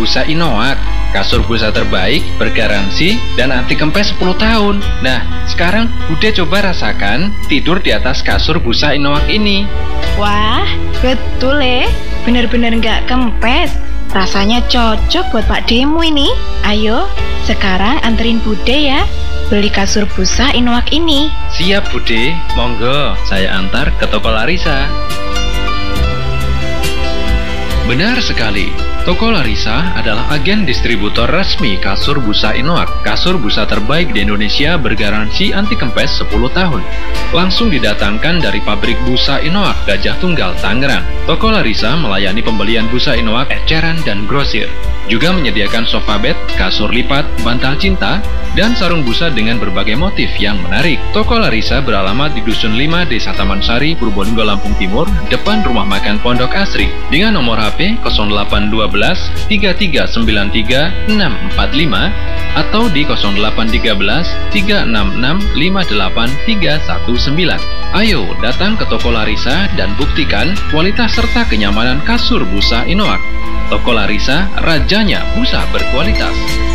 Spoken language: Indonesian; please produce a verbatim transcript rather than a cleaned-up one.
busa Inoak. Kasur busa terbaik, bergaransi, dan anti kempes sepuluh tahun. Nah, sekarang Bude coba rasakan tidur di atas kasur busa Inoak ini. Wah, betul ya. Bener-bener nggak kempes. Rasanya cocok buat Pak Demu ini. Ayo, sekarang anterin Bude ya beli kasur busa Inoak ini. Siap Bude, monggo saya antar ke toko Larissa. Benar sekali, toko Larissa adalah agen distributor resmi kasur busa Inoak. Kasur busa terbaik di Indonesia bergaransi anti kempes sepuluh tahun. Langsung didatangkan dari pabrik busa Inoak Gajah Tunggal, Tangerang. Toko Larissa melayani pembelian busa Inoak eceran dan grosir. Juga menyediakan sofa bed, kasur lipat, bantal cinta, dan sarung busa dengan berbagai motif yang menarik. Toko Larissa beralamat di Dusun lima, Desa Taman Sari, Purbolinggo, Lampung Timur, depan Rumah Makan Pondok Asri. Dengan nomor H P nol delapan satu dua tiga tiga sembilan tiga enam empat lima atau di nol delapan tiga tiga enam enam lima delapan tiga satu sembilan. Ayo datang ke toko Larissa dan buktikan kualitas serta kenyamanan kasur busa Inoak. Toko Larissa, rajanya busa berkualitas.